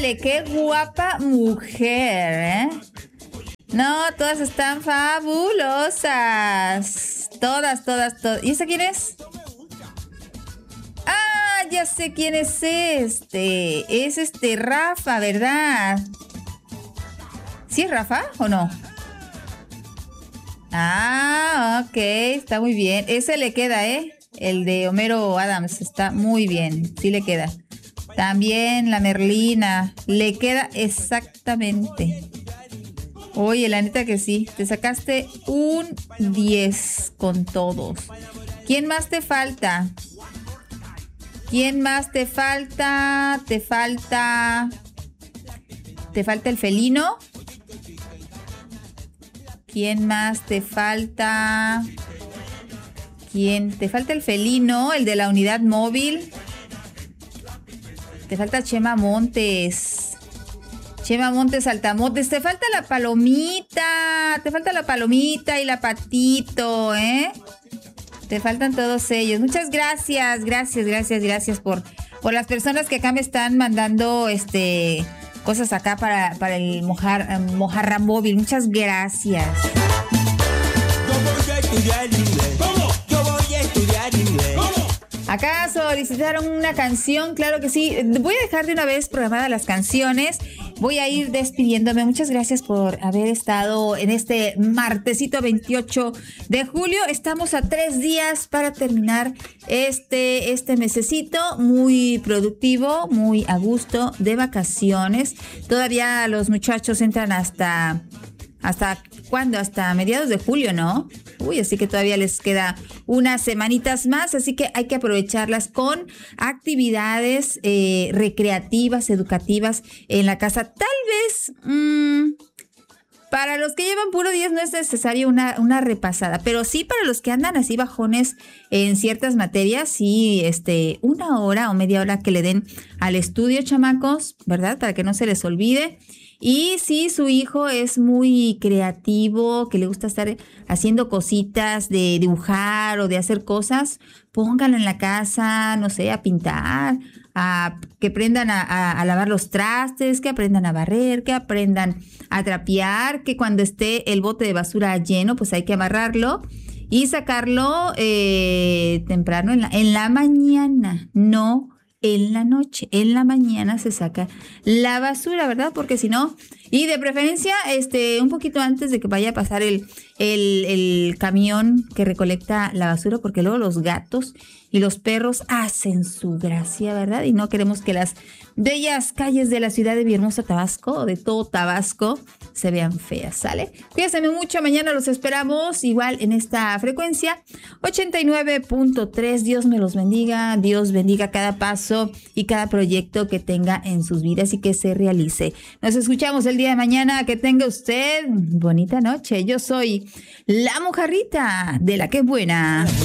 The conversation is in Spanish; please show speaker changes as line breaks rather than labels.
Órale, qué guapa mujer, ¿eh? No, todas están fabulosas. Todas. ¿Y esa quién es? Ah, ya sé quién es este. Es Rafa, ¿verdad? ¿Sí es Rafa o no? Ah, ok, está muy bien. Ese le queda, ¿eh? El de Homero Adams está muy bien, sí le queda. También la Merlina, le queda exactamente. Oye, la neta que sí, te sacaste un 10 con todos. ¿Quién más te falta? ¿Quién más te falta? Te falta el felino. ¿Quién más te falta? ¿Quién? Te falta el felino, el de la unidad móvil. Te falta Chema Montes. Chema Montes Altamontes. Te falta la palomita. Te falta la palomita y la patito, ¿eh? Te faltan todos ellos. Muchas gracias. Gracias por las personas que acá me están mandando cosas acá para el mojarra móvil. Muchas gracias.
Yo voy a estudiar inglés. ¿Cómo? Yo voy a estudiar inglés. ¿Cómo?
Acá solicitaron una canción, claro que sí. Voy a dejar de una vez programadas las canciones. Voy a ir despidiéndome. Muchas gracias por haber estado en este martesito 28 de julio. Estamos a 3 días para terminar este mesecito muy productivo, muy a gusto, de vacaciones. Todavía los muchachos entran ¿hasta cuándo? Hasta mediados de julio, ¿no? Uy, así que todavía les queda unas semanitas más, así que hay que aprovecharlas con actividades recreativas, educativas en la casa. Tal vez, para los que llevan puro 10 no es necesario una repasada, pero sí para los que andan así bajones en ciertas materias, sí, 1 hora o media hora que le den al estudio, chamacos, ¿verdad? Para que no se les olvide. Y si su hijo es muy creativo, que le gusta estar haciendo cositas de dibujar o de hacer cosas, pónganlo en la casa, no sé, a pintar, que aprendan a lavar los trastes, que aprendan a barrer, que aprendan a trapear, que cuando esté el bote de basura lleno, pues hay que amarrarlo y sacarlo temprano en la mañana, no en la noche. En la mañana se saca la basura, ¿verdad? Porque si no, y de preferencia un poquito antes de que vaya a pasar el camión que recolecta la basura, porque luego los gatos y los perros hacen su gracia, ¿verdad? Y no queremos que las bellas calles de la ciudad de Villahermosa, Tabasco, o de todo Tabasco, se vean feas, ¿sale? Cuídense mucho, mañana los esperamos igual en esta frecuencia 89.3. Dios me los bendiga, Dios bendiga cada paso y cada proyecto que tenga en sus vidas y que se realice. Nos escuchamos el día de mañana. Que tenga usted bonita noche. Yo soy la mojarrita de la que es buena.